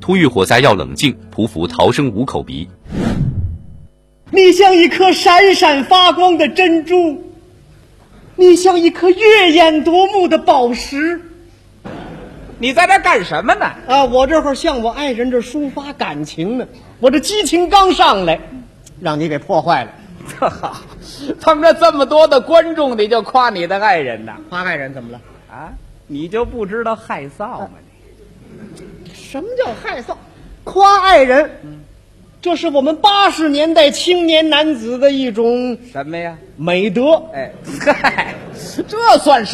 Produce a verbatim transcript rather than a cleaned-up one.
突遇火灾要冷静，匍匐逃生无口鼻。 你像一颗闪闪发光的珍珠，你像一颗跃眼夺目的宝石。 你在这干什么呢？ 啊，我这会儿向我爱人这抒发感情呢，我这激情刚上来，让你给破坏了。 好，碰着这么多的观众，你就夸你的爱人呐？ 夸爱人怎么了？ 啊，你就不知道害臊吗？ 你什么叫害臊？夸爱人，嗯，这是我们八十年代青年男子的一种什么呀？ 美德。 哎，嗨，这算什